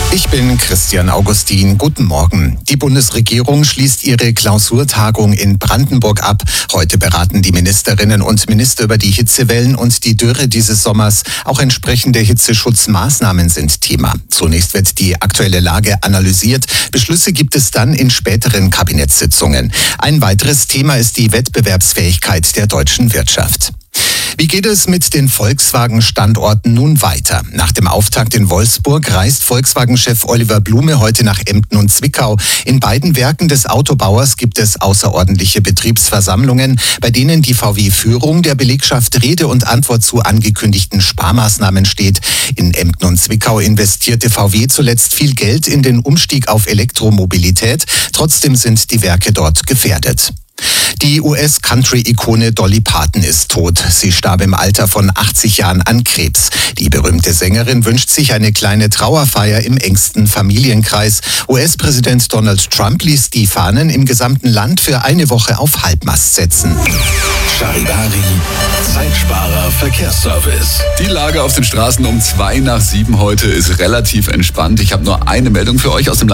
Ich bin Christian Augustin. Guten Morgen. Die Bundesregierung schließt ihre Klausurtagung in Brandenburg ab. Heute beraten die Ministerinnen und Minister über die Hitzewellen und die Dürre dieses Sommers. Auch entsprechende Hitzeschutzmaßnahmen sind Thema. Zunächst wird die aktuelle Lage analysiert. Beschlüsse gibt es dann in späteren Kabinettssitzungen. Ein weiteres Thema ist die Wettbewerbsfähigkeit der deutschen Wirtschaft. Wie geht es mit den Volkswagen-Standorten nun weiter? Nach dem Auftakt in Wolfsburg reist Volkswagen-Chef Oliver Blume heute nach Emden und Zwickau. In beiden Werken des Autobauers gibt es außerordentliche Betriebsversammlungen, bei denen die VW-Führung der Belegschaft Rede und Antwort zu angekündigten Sparmaßnahmen steht. In Emden und Zwickau investierte VW zuletzt viel Geld in den Umstieg auf Elektromobilität. Trotzdem sind die Werke dort gefährdet. Die US-Country-Ikone Dolly Parton ist tot. Sie starb im Alter von 80 Jahren an Krebs. Die berühmte Sängerin wünscht sich eine kleine Trauerfeier im engsten Familienkreis. US-Präsident Donald Trump ließ die Fahnen im gesamten Land für eine Woche auf Halbmast setzen. Charivari, Zeitsparer Verkehrsservice. Die Lage auf den Straßen um 6:02 heute ist relativ entspannt. Ich habe nur eine Meldung für euch aus dem